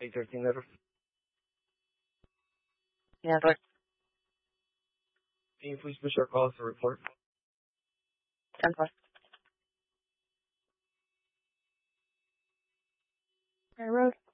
813 letter. Yeah, but Can you please push our call to report? 10-4. Road.